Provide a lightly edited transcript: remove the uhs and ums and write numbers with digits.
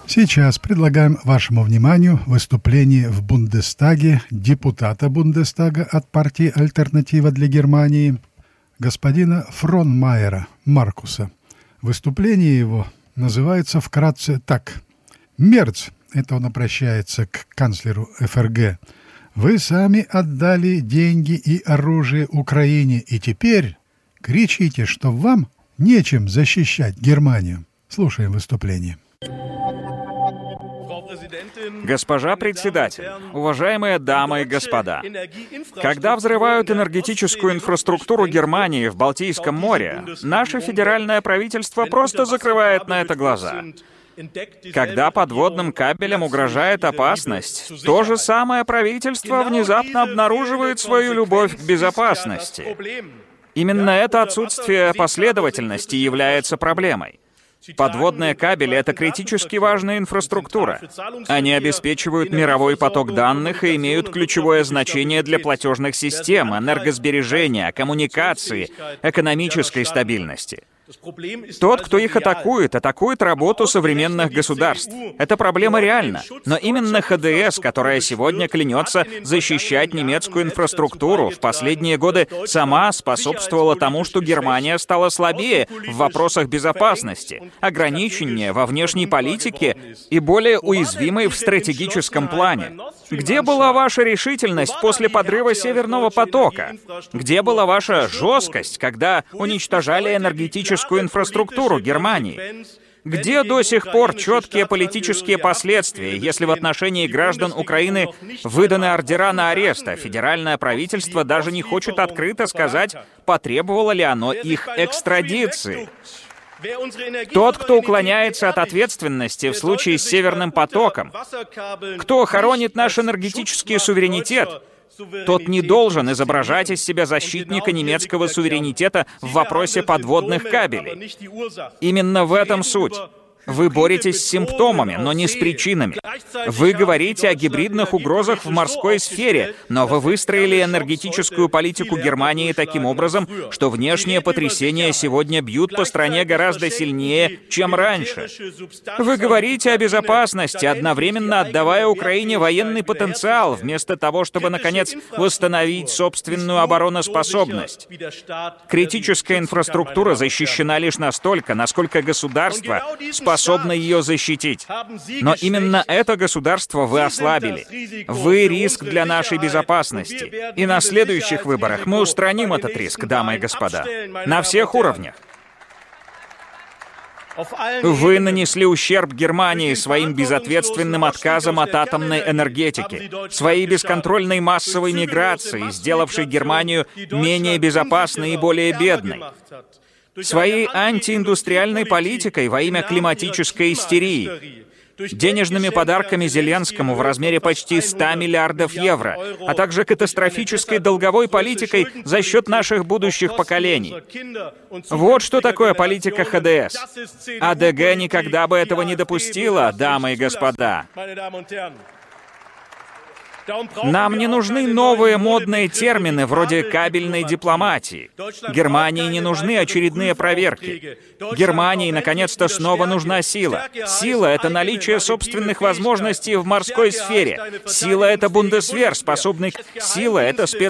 Сейчас предлагаем вашему вниманию выступление в Бундестаге депутата Бундестага от партии «Альтернатива для Германии» господина Фронмайера Маркуса. Выступление его называется вкратце так. «Мерц», это он обращается к канцлеру ФРГ, «вы сами отдали деньги и оружие Украине, и теперь кричите, что вам нечем защищать Германию». Слушаем выступление. Госпожа председатель, уважаемые дамы и господа, когда взрывают энергетическую инфраструктуру Германии в Балтийском море, наше федеральное правительство просто закрывает на это глаза. Когда подводным кабелям угрожает опасность, то же самое правительство внезапно обнаруживает свою любовь к безопасности. Именно это отсутствие последовательности является проблемой. Подводные кабели — это критически важная инфраструктура. Они обеспечивают мировой поток данных и имеют ключевое значение для платежных систем, энергосбережения, коммуникации, экономической стабильности. Тот, кто их атакует работу современных государств. Эта проблема реальна. Но именно ХДС, которая сегодня клянется защищать немецкую инфраструктуру, в последние годы сама способствовала тому, что Германия стала слабее в вопросах безопасности, ограниченнее во внешней политике и более уязвимой в стратегическом плане. Где была ваша решительность после подрыва Северного потока? Где была ваша жесткость, когда уничтожали энергетическую инфраструктуру Германии? Где до сих пор четкие политические последствия, если в отношении граждан Украины выданы ордера на арест, а федеральное правительство даже не хочет открыто сказать, потребовало ли оно их экстрадиции? Тот, кто уклоняется от ответственности в случае с Северным потоком, кто хоронит наш энергетический суверенитет, тот не должен изображать из себя защитника немецкого суверенитета в вопросе подводных кабелей. Именно в этом суть. Вы боретесь с симптомами, но не с причинами. Вы говорите о гибридных угрозах в морской сфере, но вы выстроили энергетическую политику Германии таким образом, что внешние потрясения сегодня бьют по стране гораздо сильнее, чем раньше. Вы говорите о безопасности, одновременно отдавая Украине военный потенциал, вместо того, чтобы, наконец, восстановить собственную обороноспособность. Критическая инфраструктура защищена лишь настолько, насколько государство способно ее защитить. Но именно это государство вы ослабили. Вы риск для нашей безопасности. И на следующих выборах мы устраним этот риск, дамы и господа. На всех уровнях. Вы нанесли ущерб Германии своим безответственным отказом от атомной энергетики, своей бесконтрольной массовой миграцией, сделавшей Германию менее безопасной и более бедной, своей антииндустриальной политикой во имя климатической истерии, денежными подарками Зеленскому в размере почти 100 миллиардов евро, а также катастрофической долговой политикой за счет наших будущих поколений. Вот что такое политика ХДС. АДГ никогда бы этого не допустила, дамы и господа. Нам не нужны новые модные термины вроде кабельной дипломатии. Германии не нужны очередные проверки. Германии, наконец-то, снова нужна сила. Сила — это наличие собственных возможностей в морской сфере. Сила — это бундесвер, способный... Сила — это